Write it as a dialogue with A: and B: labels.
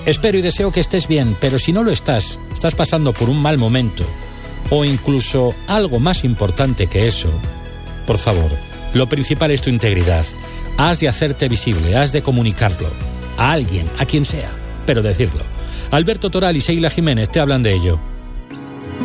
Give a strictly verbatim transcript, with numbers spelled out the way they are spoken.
A: Espero y deseo que estés bien, pero si no lo estás, estás pasando por un mal momento, o incluso algo más importante que eso, por favor, lo principal es tu integridad. Has de hacerte visible, has de comunicarlo a alguien, a quien sea, pero decirlo. Alberto Toral y Sheila Jiménez te hablan de ello.